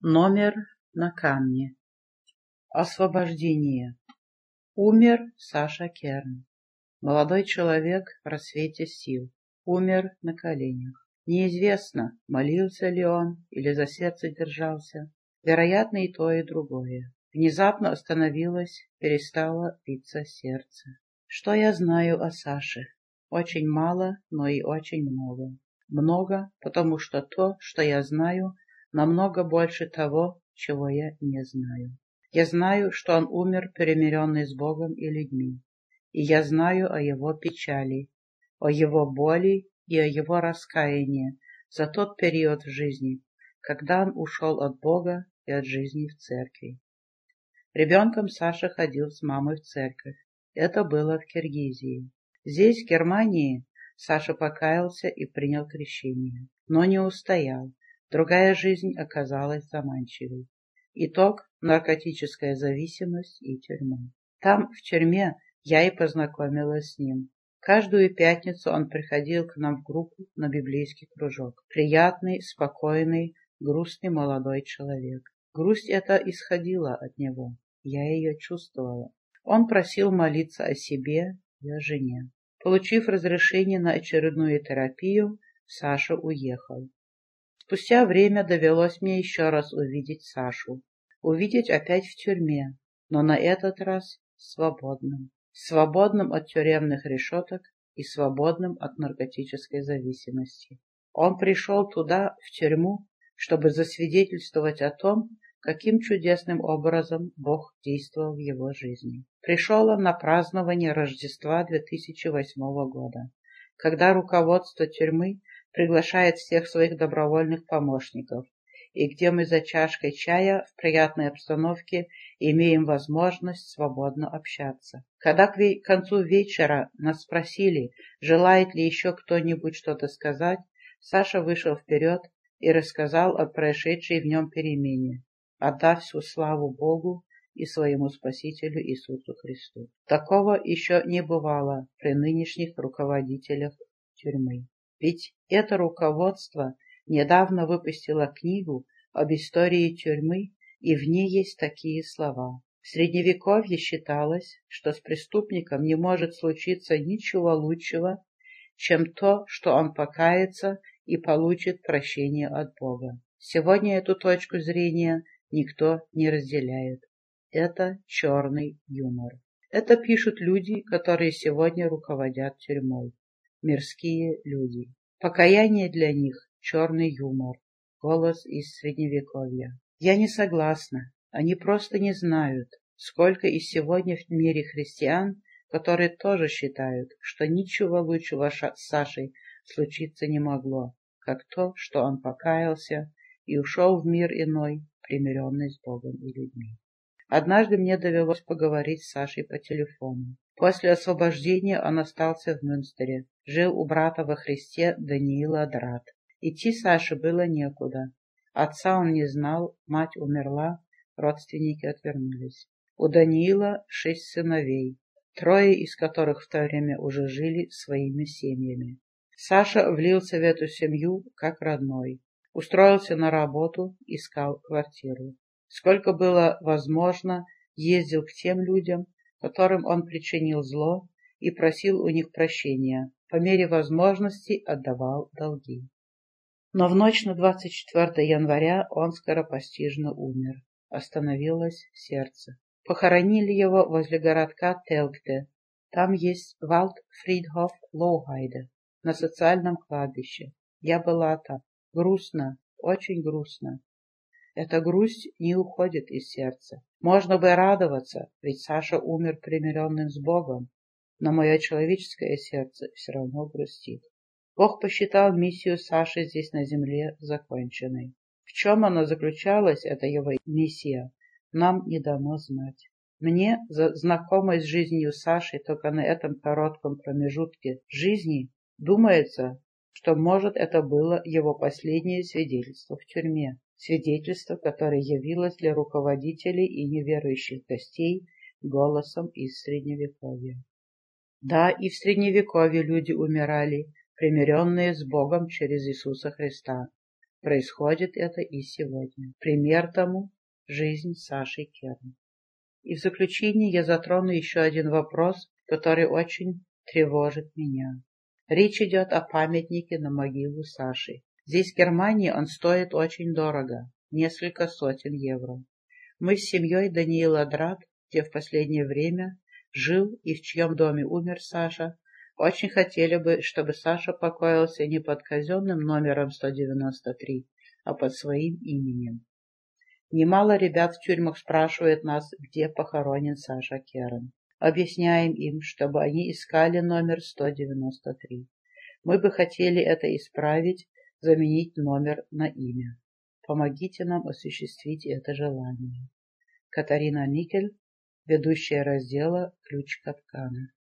Номер на камне. Освобождение. Умер Саша Керн. Молодой человек в рассвете сил. Умер на коленях. Неизвестно, молился ли он или за сердце держался. Вероятно, и то, и другое. Внезапно остановилось, перестало биться сердце. Что я знаю о Саше? Очень мало, но и очень много. Много, потому что то, что я знаю, намного больше того, чего я не знаю. Я знаю, что он умер, примиренный с Богом и людьми. И я знаю о его печали, о его боли и о его раскаянии за тот период в жизни, когда он ушел от Бога и от жизни в церкви. Ребенком Саша ходил с мамой в церковь. Это было в Киргизии. Здесь, в Германии, Саша покаялся и принял крещение, но не устоял. Другая жизнь оказалась заманчивой. Итог – наркотическая зависимость и тюрьма. Там, в тюрьме, я и познакомилась с ним. Каждую пятницу он приходил к нам в группу на библейский кружок. Приятный, спокойный, грустный молодой человек. Грусть эта исходила от него. Я ее чувствовала. Он просил молиться о себе и о жене. Получив разрешение на очередную терапию, Саша уехал. Спустя время довелось мне еще раз увидеть Сашу. Увидеть опять в тюрьме, но на этот раз свободным. Свободным от тюремных решеток и свободным от наркотической зависимости. Он пришел туда, в тюрьму, чтобы засвидетельствовать о том, каким чудесным образом Бог действовал в его жизни. Пришел он на празднование Рождества 2008 года, когда руководство тюрьмы приглашает всех своих добровольных помощников, и где мы за чашкой чая в приятной обстановке имеем возможность свободно общаться. Когда к концу вечера нас спросили, желает ли еще кто-нибудь что-то сказать, Саша вышел вперед и рассказал о происшедшей в нем перемене, отдав всю славу Богу и своему Спасителю Иисусу Христу. Такого еще не бывало при нынешних руководителях тюрьмы. Ведь это руководство недавно выпустило книгу об истории тюрьмы, и в ней есть такие слова. В Средневековье считалось, что с преступником не может случиться ничего лучшего, чем то, что он покается и получит прощение от Бога. Сегодня эту точку зрения никто не разделяет. Это черный юмор. Это пишут люди, которые сегодня руководят тюрьмой. Мирские люди. Покаяние для них – черный юмор. Голос из Средневековья. Я не согласна. Они просто не знают, сколько и сегодня в мире христиан, которые тоже считают, что ничего лучшего с Сашей случиться не могло, как то, что он покаялся и ушел в мир иной, примиренный с Богом и людьми. Однажды мне довелось поговорить с Сашей по телефону. После освобождения он остался в Мюнстере, жил у брата во Христе Даниила Драт. Идти Саше было некуда. Отца он не знал, мать умерла, родственники отвернулись. У Даниила 6 сыновей, 3 из которых в то время уже жили своими семьями. Саша влился в эту семью как родной. Устроился на работу, искал квартиру. Сколько было возможно, ездил к тем людям, которым он причинил зло, и просил у них прощения, по мере возможности отдавал долги. Но в ночь на 24 января он скоропостижно умер. Остановилось сердце. Похоронили его возле городка Телгте. Там есть Вальдфриедhof Lohheide, на социальном кладбище. Я была там. Грустно, очень грустно. Эта грусть не уходит из сердца. Можно бы радоваться, ведь Саша умер примиренным с Богом, но мое человеческое сердце все равно грустит. Бог посчитал миссию Саши здесь на земле законченной. В чем она заключалась, эта его миссия, нам не дано знать. Мне, знакомой с жизнью Саши только на этом коротком промежутке жизни, думается, что, может, это было его последнее свидетельство в тюрьме. Свидетельство, которое явилось для руководителей и неверующих гостей голосом из Средневековья. Да, и в Средневековье люди умирали, примиренные с Богом через Иисуса Христа. Происходит это и сегодня. Пример тому – жизнь Саши Керн. И в заключение я затрону еще один вопрос, который очень тревожит меня. Речь идет о памятнике на могилу Саши. Здесь, в Германии, он стоит очень дорого – несколько сотен евро. Мы с семьей Даниила Драт, где в последнее время жил и в чьем доме умер Саша, очень хотели бы, чтобы Саша покоился не под казенным номером 193, а под своим именем. Немало ребят в тюрьмах спрашивают нас, где похоронен Саша Керн. Объясняем им, чтобы они искали номер 193. Мы бы хотели это исправить, заменить номер на имя. Помогите нам осуществить это желание. Катарина Никель, ведущая раздела «Ключ Капкана».